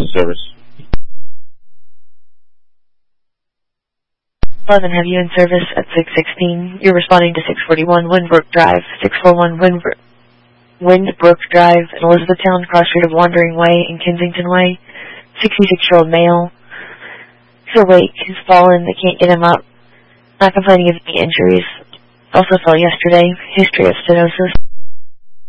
Service. 11, have you in service at 616? You're responding to 641 Windbrook Drive, 641 Windbrook Drive in Elizabethtown, cross street of Wandering Way and Kensington Way. 66-year-old male. He's awake. He's fallen. They can't get him up. Not complaining of any injuries. Also fell yesterday. History of stenosis.